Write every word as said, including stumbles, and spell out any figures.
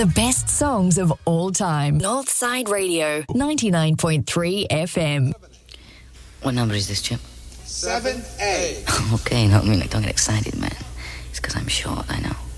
The best songs of all time. Northside Radio, ninety-nine point three F M. What number is this, Chip? seven A. Okay, no, I mean, like, don't get excited, man. It's because I'm short, I know.